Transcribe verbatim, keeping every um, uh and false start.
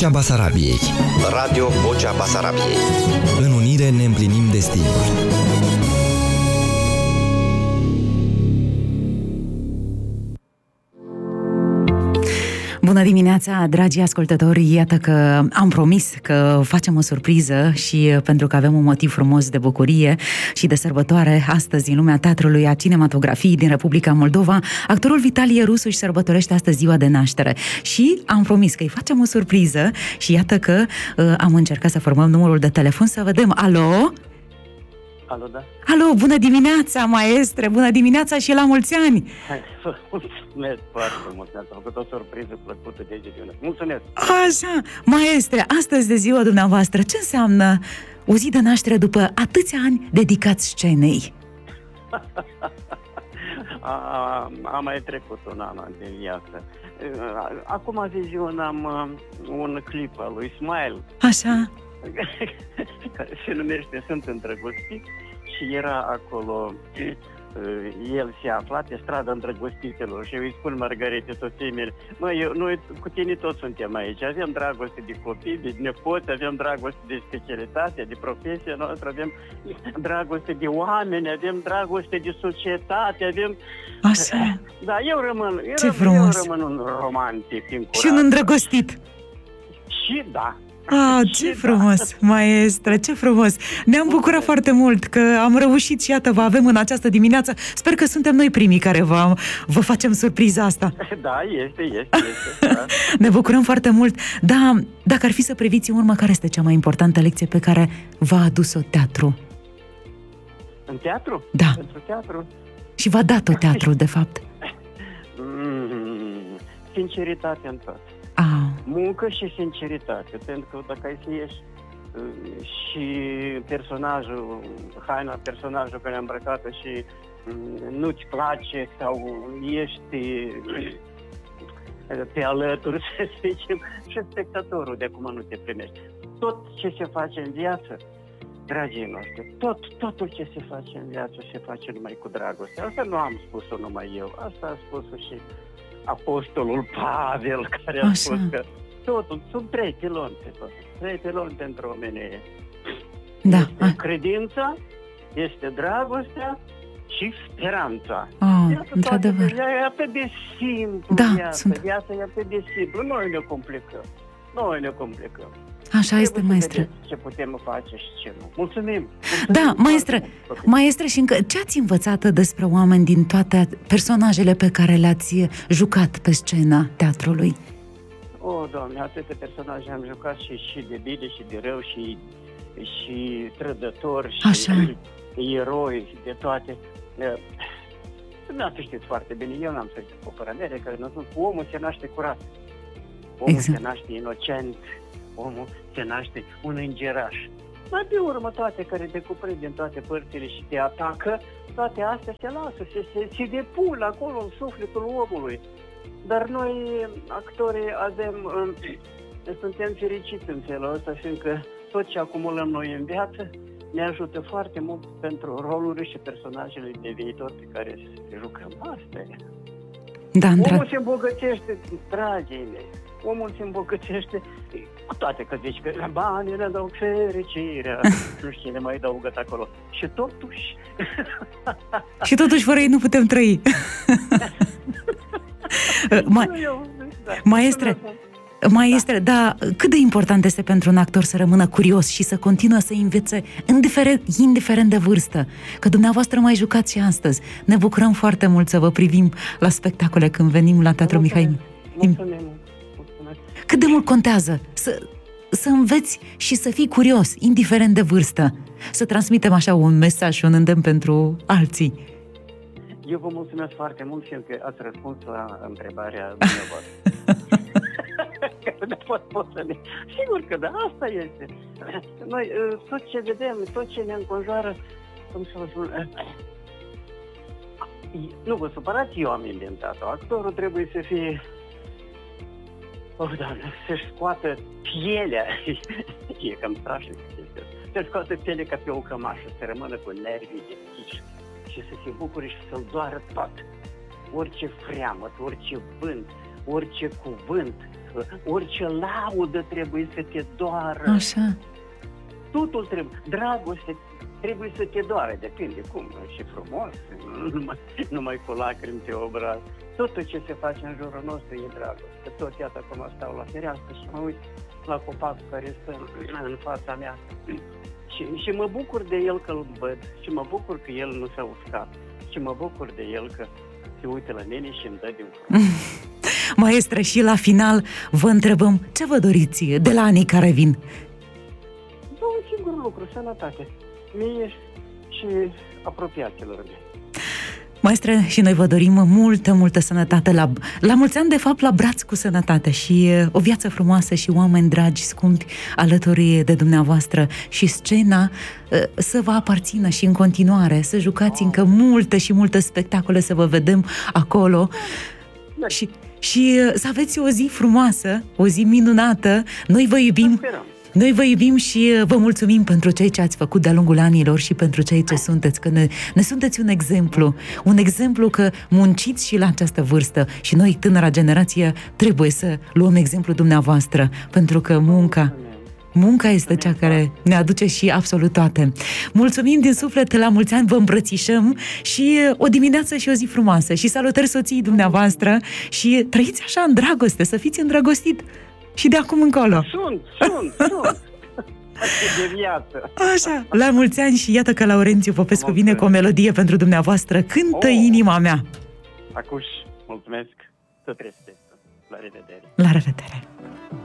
Vocea Basarabiei. Radio Vocea Basarabiei. În unire ne împlinim destinul. Bună dimineața, dragi ascultători! Iată că am promis că facem o surpriză și pentru că avem un motiv frumos de bucurie și de sărbătoare astăzi în lumea teatrului, a cinematografiei din Republica Moldova, actorul Vitalie Rusu își sărbătorește astăzi ziua de naștere și am promis că îi facem o surpriză și iată că uh, am încercat să formăm numărul de telefon să vedem. Alo? Alo, da? Alo, bună dimineața, maestre! Bună dimineața și la mulți ani! Mulțumesc foarte mult, mi-ați făcut o surpriză plăcută de Gigiune. Mulțumesc! Așa, maestre, astăzi de ziua dumneavoastră, ce înseamnă o zi de naștere după atâția ani dedicați scenei? a, a mai trecut un an de viață. Acum de ziua am un clip al lui Smile. Așa. Care se numește Sunt îndrăgostit și era acolo, el se afla pe strada îndrăgostitelor și eu îi spun Margarete, soției mele, măi, eu, noi cu tine toți suntem aici, avem dragoste de copii, de nepoți, avem dragoste de specialitate, de profesia noastră, avem dragoste de oameni, avem dragoste de societate, avem... Așa. Da, eu rămân, Ce eu, frumos. eu rămân un romantic incurat. Și un îndrăgostit. Și da. Ah, ce frumos, maestre, ce frumos! Ne-am bucurat foarte mult că am reușit și iată, vă avem în această dimineață. Sper că suntem noi primii care vă, vă facem surpriza asta. Da, este, este, este. Da. Ne bucurăm foarte mult. Da, dacă ar fi să priviți în urmă, care este cea mai importantă lecție pe care v-a adus-o teatru? În teatru? Da. Pentru teatru? Și v-a dat-o teatru, de fapt? Mm, sinceritate în tot. Ah. Muncă și sinceritate, pentru că dacă ai să ieși uh, și personajul, haina, personajul care a îmbrăcat și uh, nu-ți place sau ești uh, pe alături, să zicem, și spectatorul de acum nu te primești. Tot ce se face în viață, dragii noștri, tot, totul ce se face în viață se face numai cu dragoste. Asta nu am spus-o numai eu, asta a spus-o și Apostolul Pavel, care a Așa. spus că totul, sunt trei piloni pe tot, trei piloni pentru omenie. Da. Este credința, este dragostea și speranța. Ah, Viața într-adevăr. toată, e atât de simplu, Da, viața, sunt... viața e atât de simplu, noi ne complicăm, noi ne complicăm. Așa este, Trebuie să maestre. vedem ce putem face și ce nu. Mulțumim! Mulțumim Da, maestre, foarte mult. maestre, și încă, ce ați învățat despre oameni din toate personajele pe care le-ați jucat pe scena teatrului? O, Doamne, atâtea personaje am jucat și, și de bine și de rău și, și trădători și Așa. eroi, de toate. Dumneavoastră știți foarte bine, eu n-am să zic o părănere, că omul se naște curat, omul Exact. se naște inocent, omul se naște un îngeraș. Mai pe urmă toate care te cuprind din toate părțile și te atacă, toate astea se lasă, se, se, se depun acolo în sufletul omului. Dar noi, actorii, avem, suntem fericiți în felul ăsta, fiindcă tot ce acumulăm noi în viață ne ajută foarte mult pentru rolurile și personajele de viitor pe care le jucăm. Asta e. Da, Omul se îmbogățește, dragii mei, omul se îmbogățește, cu toate că zici că banii ne dau fericirea, nu știu cine mai adăugăt acolo. Și totuși... Și totuși fără ei nu putem trăi. Ma- maestre, maestre, da, cât de important este pentru un actor să rămână curios și să continue să învețe, indiferent, indiferent de vârstă? Că dumneavoastră mai jucați și astăzi. Ne bucurăm foarte mult să vă privim la spectacole când venim la Teatrul Mihai. Mulțumim. Mulțumesc. Cât de mult contează să, să înveți și să fii curios, indiferent de vârstă. Să transmitem așa un mesaj și un îndemn pentru alții. Eu vă mulțumesc foarte mult, fiindcă ați răspuns la întrebarea dumneavoastră. pot, pot să ne... Sigur că da, asta este. Noi, tot ce vedem, tot ce ne înconjoară, cum să vă spun... Nu vă supărați, eu am inventat-o. Actorul trebuie să fie... Oh, Doamne, să-și scoată pielea. E cam strașnic. Să-și scoată pielea ca pe o cămașă, să rămână cu nervii de pici și să se bucure și să-l doară tot. Orice freamăt, orice vânt, orice cuvânt, orice laudă trebuie să te doară. Așa. Totul trebuie, dragoste trebuie să te doare, depinde cum, și frumos, numai, numai cu lacrimi te obraz. Totul ce se face în jurul nostru e dragoste. Tot iată cum stau la fereastră și mă uit la copacul care stă în fața mea și, și mă bucur de el că îl văd și mă bucur că el nu s-a uscat și mă bucur de el că se uită la mine și îmi dă din frumos. Maestre, și la final vă întrebăm ce vă doriți de la anii care vin? Da, un singur lucru, sănătate. Mie și apropiaților mei. Maestre, și noi vă dorim multă, multă sănătate, la, la mulți ani, de fapt, la braț cu sănătate și o viață frumoasă și oameni dragi, scumpi, alături de dumneavoastră și scena să vă aparțină și în continuare, să jucați încă multe și multe spectacole, să vă vedem acolo și, și să aveți o zi frumoasă, o zi minunată. Noi vă iubim. Sperăm. Noi vă iubim și vă mulțumim pentru ceea ce ați făcut de-a lungul anilor și pentru ceea ce sunteți, că ne, ne sunteți un exemplu, un exemplu că munciți și la această vârstă și noi, tânăra generație, trebuie să luăm exemplu dumneavoastră, pentru că munca, munca este cea care ne aduce și absolut toate. Mulțumim din suflet, la mulți ani, vă îmbrățișăm și o dimineață și o zi frumoasă și salutări soției dumneavoastră și trăiți așa în dragoste, să fiți îndrăgostit. Și de acum încolo. Sunt, sunt, sunt. De viață. Așa, la mulți ani și iată că Laurențiu Popescu vine cu o melodie pentru dumneavoastră. Cântă Oh. inima mea. Acuș, mulțumesc, să trăiesc. La revedere. La revedere.